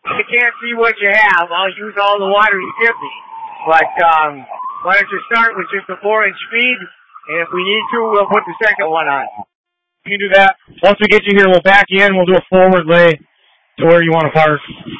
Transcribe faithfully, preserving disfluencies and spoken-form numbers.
I can't see what you have. I'll use all the water you give me. But um, why don't you start with just a four-inch speed, and if we need to, we'll put the second one on. You can do that. Once we get you here, we'll back you in. We'll do a forward lay to where you want to park.